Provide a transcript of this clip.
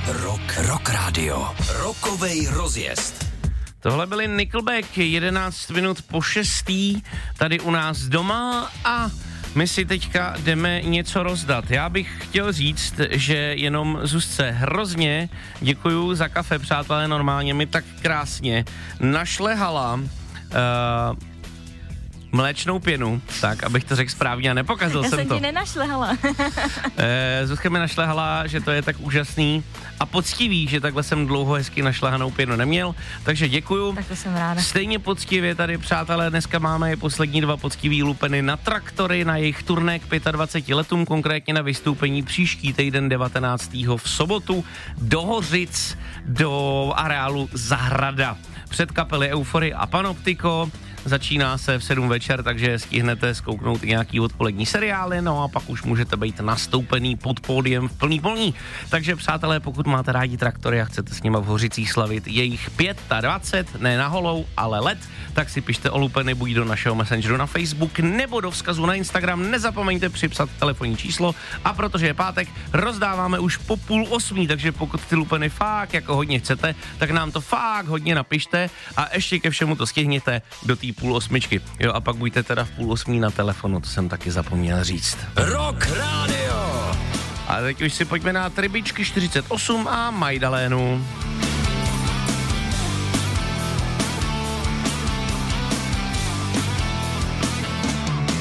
Rock Radio. Rockovej rozjezd. Tohle byly Nickelback, 11 minut po 6. tady u nás doma a my si teďka jdeme něco rozdat. Já bych chtěl říct, že jenom Zuzce hrozně děkuju za kafe, přátelé, normálně mi tak krásně našlehala mléčnou pěnu, tak, abych to řekl správně a nepokazil jsem to. Já jsem ti nenašlehala. Zuzka mi našlehala, že to je tak úžasný a poctivý, že takhle jsem dlouho hezky našlehanou pěnu neměl, takže děkuju. Tak to jsem ráda. Stejně poctivě tady, přátelé, dneska máme poslední 2 poctivý lupeny na Traktory, na jejich turné k 25 letům, konkrétně na vystoupení příští týden 19. v sobotu do Hořic, do areálu Zahrada. Před kapely Eufory a Panoptiko. Začíná se v 7 večer, takže stihnete zkouknout i nějaký odpolední seriály, no a pak už můžete být nastoupený pod pódiem v plný polní. Takže přátelé, pokud máte rádi Traktory a chcete s nima v Hořicích slavit jejich 25, ne na holou, ale let, tak si pište o lupeny buď do našeho messengeru na Facebook nebo do vzkazu na Instagram. Nezapomeňte připsat telefonní číslo a protože je pátek, rozdáváme už po 7:30, takže pokud ty lupeny fakt jako hodně chcete, tak nám to fakt hodně napište a ještě ke všemu to stihněte do té 7:30. Jo, a pak buďte teda v 7:30 na telefonu, to jsem taky zapomněl říct. Rock Radio. A teď už si pojďme na Rybičky 48 a Majdalénu.